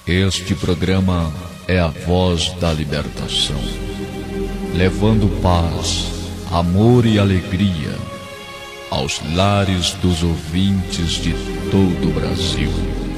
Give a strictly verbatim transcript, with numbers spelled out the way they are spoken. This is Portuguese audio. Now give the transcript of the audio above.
Este programa é a voz da libertação, levando paz, amor e alegria aos lares dos ouvintes de todo o Brasil.